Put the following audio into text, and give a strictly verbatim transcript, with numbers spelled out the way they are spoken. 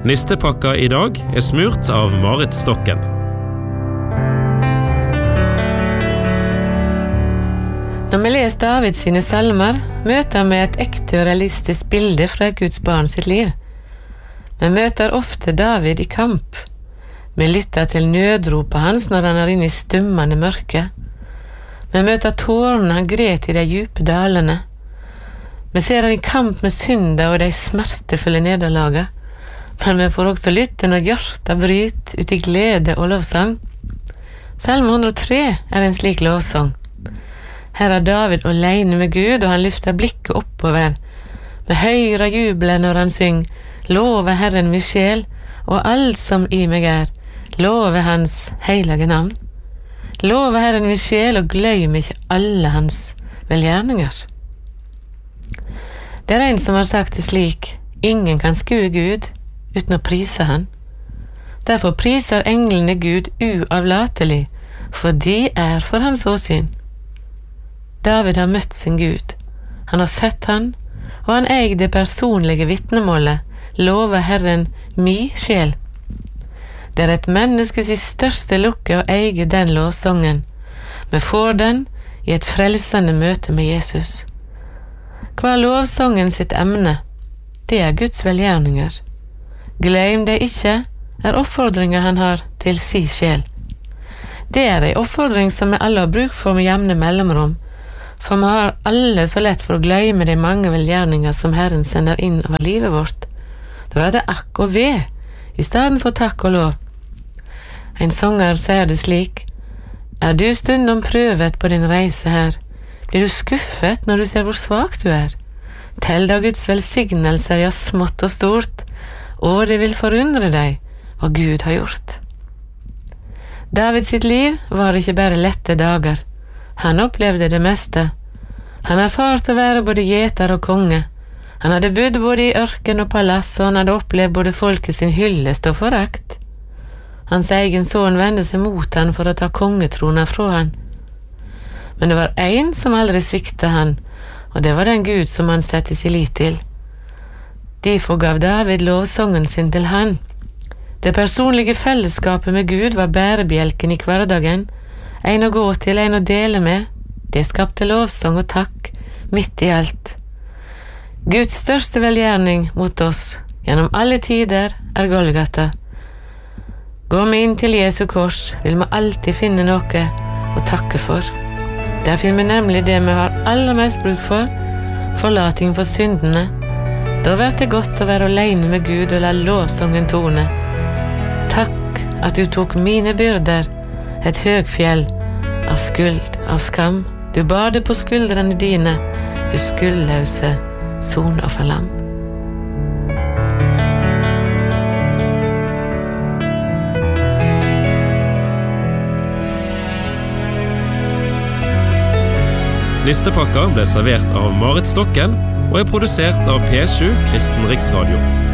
Nistepakka I dag er smurt av Marit Stokken. Når vi leser David sine salmer, møter vi et ekte og realistisk bilde fra Guds barn sitt liv. Vi møter ofte David I kamp. Vi lytter til nødropet hans når han er inne I stummende mørke. Vi møter tårene han gret I de djupe dalene. Vi ser han I kamp med synder og de smertefulle nederlaget. Men vi får også lytte når hjertet bryt ut I glede og lovsang. Salme hundre og tre er en slik lovsang. Her er David alene med Gud, og han lyfter blikket oppover. Med høyre jubler når han syng, love Herren min sjel, og alt som I meg er, love hans heilige navn. Love Herren min sjel, og gløym ikke alle hans velgjerninger. Det er en som har sagt det slik, ingen kan skue Gud, uten å prise han. Derfor priser englene Gud uavlatelig, for de er for hans åsyn. David har møtt sin Gud. Han har sett han, og han eier det personlige vittnemålet, lover Herren mi sjel. Det er et menneskes største lukke å eie den lovsongen. Vi får den I et frelsende møte med Jesus. Hva er lovsongen sitt emne? Det er Guds velgjerninger. Glem det ikke, er oppfordringen han har til si sjel. Det er en oppfordring som vi alle har bruk for med jevne mellomrom, for vi har alle så lett for å glemme de mange velgjerninger som Herren sender inn over livet vårt. Da er det akk og ved, I stedet for takk og lov. En sanger sier det slik, er du stundom prøvet på din reise her? Blir du skuffet når du ser hvor svak du er? Tell da Guds velsignelser, ja smått og stort, og det vil forundre deg hva Gud har gjort. David sitt liv var ikke bare lette dager. Han opplevde det meste. Han erfarte å være både gjeter og konge. Han hadde bodd både I ørken og palass, og han hadde opplevd både folket sin hyllest og forakt. Hans egen son vendte seg mot han for å ta kongetrona fra han. Men det var en som aldri svikte han, og det var den Gud som han sette sin lit til. Derfor gav David lovsongen sin til han. Det personlige fellesskapet med Gud var bærebjelken I hverdagen, en å gå til, en å dele med. Det skapte lovsang og takk, midt I alt. Guds største velgjerning mot oss, gjennom alle tider, er Golgata. Går vi inn til Jesu kors, vil vi alltid finne noe å takke for. Der finner vi nemlig det vi har aller mest bruk for, forlating for syndene. Da var det godt å være alene med Gud og la lovsongen tone. Takk at du tok mine byrder, et høgfjell av skuld, av skam. Du bar det på skuldrene dine, du skuldløse sonofferlam. Nistepakka ble servert av Marit Stokken og er produsert av P sju Kristen Riksradio.